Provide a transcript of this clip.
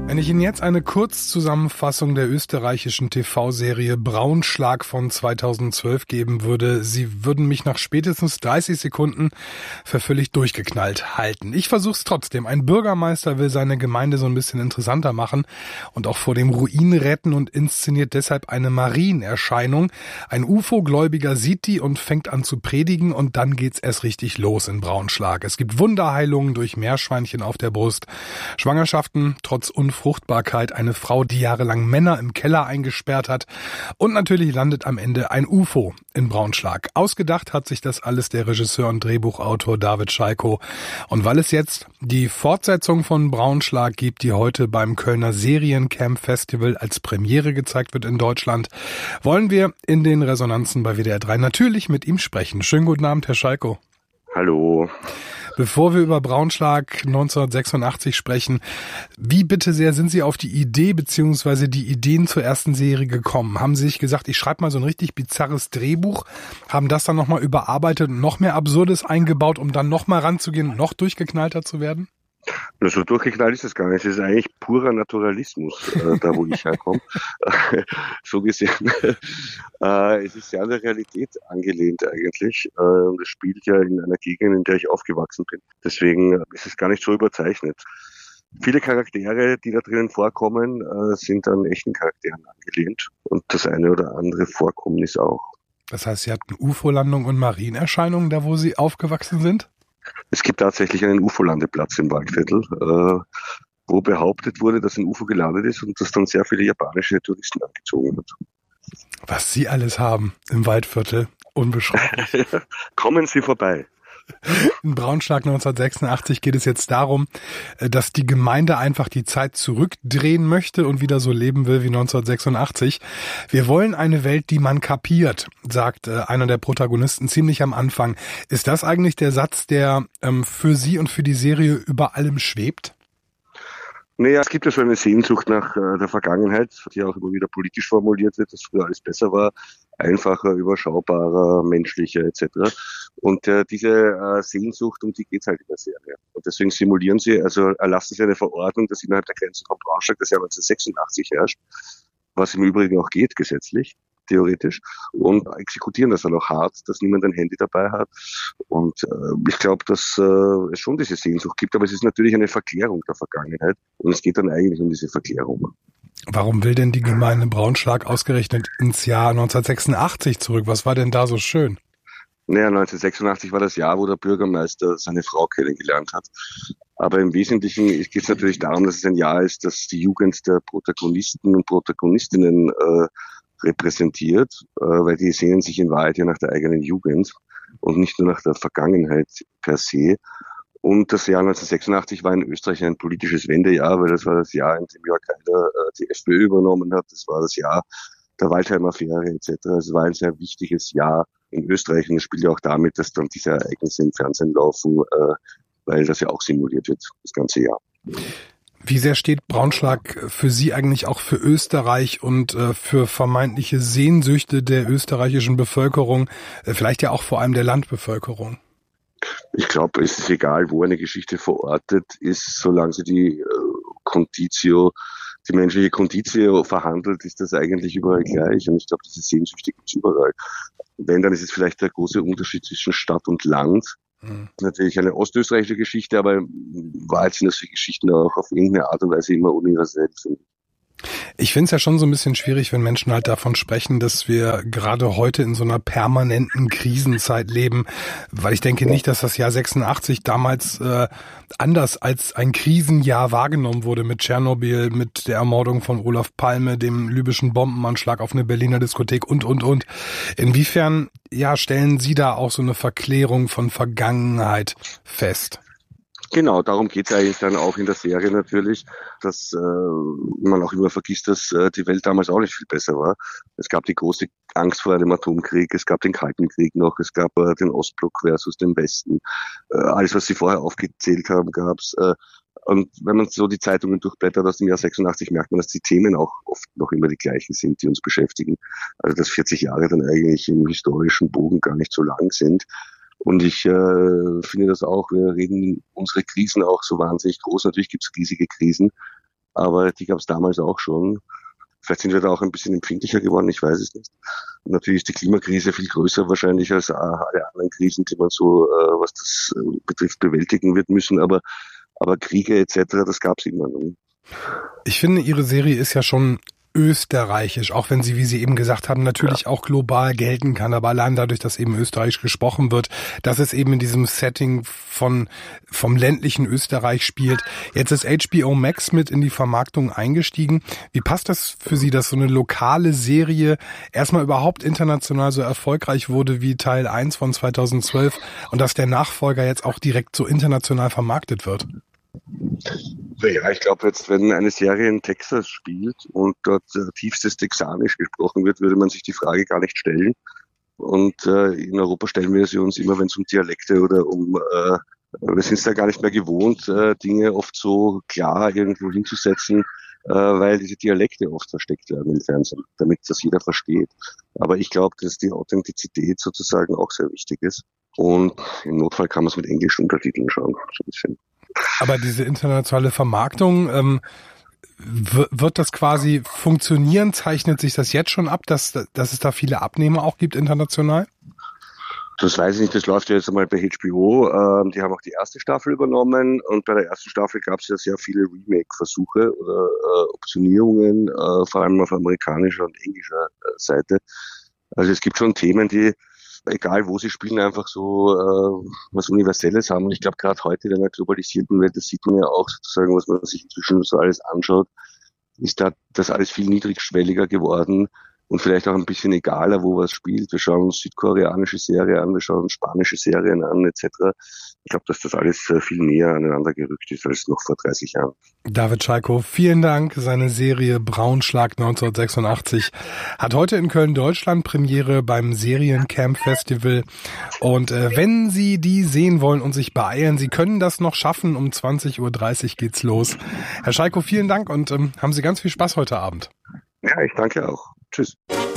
Wenn ich Ihnen jetzt eine Kurzzusammenfassung der österreichischen TV-Serie Braunschlag von 2012 geben würde, Sie würden mich nach spätestens 30 Sekunden für völlig durchgeknallt halten. Ich versuche es trotzdem. Ein Bürgermeister will seine Gemeinde so ein bisschen interessanter machen und auch vor dem Ruin retten und inszeniert deshalb eine Marienerscheinung. Ein UFO-Gläubiger sieht die und fängt an zu predigen und dann geht's erst richtig los in Braunschlag. Es gibt Wunderheilungen durch Meerschweinchen auf der Brust, Schwangerschaften trotz Fruchtbarkeit, eine Frau, die jahrelang Männer im Keller eingesperrt hat und natürlich landet am Ende ein UFO in Braunschlag. Ausgedacht hat sich das alles der Regisseur und Drehbuchautor David Schalko. Und weil es jetzt die Fortsetzung von Braunschlag gibt, die heute beim Kölner Seriencamp Festival als Premiere gezeigt wird in Deutschland, wollen wir in den Resonanzen bei WDR 3 natürlich mit ihm sprechen. Schönen guten Abend, Herr Schalko. Hallo. Bevor wir über Braunschlag 1986 sprechen, wie bitte sehr sind Sie auf die Idee bzw. die Ideen zur ersten Serie gekommen? Haben Sie sich gesagt, ich schreibe mal so ein richtig bizarres Drehbuch, haben das dann nochmal überarbeitet und noch mehr Absurdes eingebaut, um dann nochmal ranzugehen und noch durchgeknallter zu werden? So durchgeknallt ist es gar nicht. Es ist eigentlich purer Naturalismus, da wo ich herkomme. So gesehen. Es ist sehr an der Realität angelehnt eigentlich. Und es spielt ja in einer Gegend, in der ich aufgewachsen bin. Deswegen ist es gar nicht so überzeichnet. Viele Charaktere, die da drinnen vorkommen, sind an echten Charakteren angelehnt. Und das eine oder andere Vorkommnis auch. Das heißt, Sie hatten UFO-Landung und Marienerscheinungen da, wo Sie aufgewachsen sind? Es gibt tatsächlich einen UFO-Landeplatz im Waldviertel, wo behauptet wurde, dass ein UFO gelandet ist und das dann sehr viele japanische Touristen angezogen hat. Was Sie alles haben im Waldviertel, unbeschreiblich. Kommen Sie vorbei. In Braunschlag 1986 geht es jetzt darum, dass die Gemeinde einfach die Zeit zurückdrehen möchte und wieder so leben will wie 1986. Wir wollen eine Welt, die man kapiert, sagt einer der Protagonisten ziemlich am Anfang. Ist das eigentlich der Satz, der für Sie und für die Serie über allem schwebt? Naja, es gibt ja so eine Sehnsucht nach der Vergangenheit, die auch immer wieder politisch formuliert wird, dass früher alles besser war, einfacher, überschaubarer, menschlicher etc. Und diese Sehnsucht, um die geht's halt in der Serie. Und deswegen simulieren sie, also erlassen sie eine Verordnung, dass innerhalb der Grenzen von Braunschlag das Jahr 1986 herrscht, was im Übrigen auch geht, gesetzlich, theoretisch, und exekutieren das dann auch hart, dass niemand ein Handy dabei hat. Und ich glaube, dass es schon diese Sehnsucht gibt, aber es ist natürlich eine Verklärung der Vergangenheit und es geht dann eigentlich um diese Verklärung. Warum will denn die Gemeinde Braunschlag ausgerechnet ins Jahr 1986 zurück? Was war denn da so schön? Naja, 1986 war das Jahr, wo der Bürgermeister seine Frau kennengelernt hat. Aber im Wesentlichen geht es natürlich darum, dass es ein Jahr ist, das die Jugend der Protagonisten und Protagonistinnen repräsentiert, weil die sehnen sich in Wahrheit ja nach der eigenen Jugend und nicht nur nach der Vergangenheit per se. Und das Jahr 1986 war in Österreich ein politisches Wendejahr, weil das war das Jahr, in dem Jörg Haider die FPÖ übernommen hat. Das war das Jahr der Waldheim-Affäre etc. Es war ein sehr wichtiges Jahr in Österreich und es spielt ja auch damit, dass dann diese Ereignisse im Fernsehen laufen, weil das ja auch simuliert wird, das ganze Jahr. Wie sehr steht Braunschlag für Sie eigentlich auch für Österreich und für vermeintliche Sehnsüchte der österreichischen Bevölkerung, vielleicht ja auch vor allem der Landbevölkerung? Ich glaube, es ist egal, wo eine Geschichte verortet ist, solange sie die menschliche Conditio verhandelt, ist das eigentlich überall gleich. Und ich glaube, diese Sehnsüchte gibt es überall. Wenn, dann ist es vielleicht der große Unterschied zwischen Stadt und Land. Natürlich eine ostösterreichische Geschichte, aber in Wahrheit sind das die Geschichten auch auf irgendeine Art und Weise immer universell sind. Ich finde es ja schon so ein bisschen schwierig, wenn Menschen halt davon sprechen, dass wir gerade heute in so einer permanenten Krisenzeit leben, weil ich denke nicht, dass das Jahr 86 damals anders als ein Krisenjahr wahrgenommen wurde mit Tschernobyl, mit der Ermordung von Olaf Palme, dem libyschen Bombenanschlag auf eine Berliner Diskothek und. Inwiefern stellen Sie da auch so eine Verklärung von Vergangenheit fest? Genau, darum geht es eigentlich dann auch in der Serie natürlich, dass man auch immer vergisst, dass die Welt damals auch nicht viel besser war. Es gab die große Angst vor einem Atomkrieg, es gab den Kalten Krieg noch, es gab den Ostblock versus den Westen. Alles, was Sie vorher aufgezählt haben, gab's. Und wenn man so die Zeitungen durchblättert aus dem Jahr 86, merkt man, dass die Themen auch oft noch immer die gleichen sind, die uns beschäftigen. Also dass 40 Jahre dann eigentlich im historischen Bogen gar nicht so lang sind. Und ich finde das auch, wir reden unsere Krisen auch so wahnsinnig groß. Natürlich gibt es riesige Krisen, aber die gab es damals auch schon. Vielleicht sind wir da auch ein bisschen empfindlicher geworden, ich weiß es nicht. Und natürlich ist die Klimakrise viel größer wahrscheinlich als alle anderen Krisen, die man so, was das betrifft, bewältigen wird müssen. Aber Kriege etc., das gab es immer noch. Ich finde, Ihre Serie ist ja schon österreichisch, auch wenn sie, wie Sie eben gesagt haben, natürlich auch global gelten kann, aber allein dadurch, dass eben österreichisch gesprochen wird, dass es eben in diesem Setting vom ländlichen Österreich spielt. Jetzt ist HBO Max mit in die Vermarktung eingestiegen. Wie passt das für Sie, dass so eine lokale Serie erstmal überhaupt international so erfolgreich wurde wie Teil 1 von 2012 und dass der Nachfolger jetzt auch direkt so international vermarktet wird? Ja, ich glaube jetzt, wenn eine Serie in Texas spielt und dort tiefstes Texanisch gesprochen wird, würde man sich die Frage gar nicht stellen. Und in Europa stellen wir sie uns immer, wenn es um Dialekte oder wir sind es da gar nicht mehr gewohnt, Dinge oft so klar irgendwo hinzusetzen, weil diese Dialekte oft versteckt werden im Fernsehen, damit das jeder versteht. Aber ich glaube, dass die Authentizität sozusagen auch sehr wichtig ist. Und im Notfall kann man es mit englischen Untertiteln schauen, so ein bisschen. Aber diese internationale Vermarktung, wird das quasi funktionieren? Zeichnet sich das jetzt schon ab, dass es da viele Abnehmer auch gibt international? Das weiß ich nicht, das läuft ja jetzt einmal bei HBO. Die haben auch die erste Staffel übernommen und bei der ersten Staffel gab es ja sehr viele Remake-Versuche oder Optionierungen, vor allem auf amerikanischer und englischer Seite. Also es gibt schon Themen, die, egal wo sie spielen, einfach so was Universelles haben. Und ich glaube, gerade heute in einer globalisierten Welt, das sieht man ja auch sozusagen, was man sich inzwischen so alles anschaut, ist da das alles viel niedrigschwelliger geworden und vielleicht auch ein bisschen egaler, wo was spielt. Wir schauen uns südkoreanische Serien an, wir schauen uns spanische Serien an, etc. Ich glaube, dass das alles viel näher aneinander gerückt ist als noch vor 30 Jahren. David Schalkow, vielen Dank. Seine Serie Braunschlag 1986 hat heute in Köln, Deutschland Premiere beim Seriencamp Festival. Und wenn Sie die sehen wollen und sich beeilen, Sie können das noch schaffen. Um 20.30 Uhr geht's los. Herr Schalkow, vielen Dank und haben Sie ganz viel Spaß heute Abend. Ja, ich danke auch. Tschüss.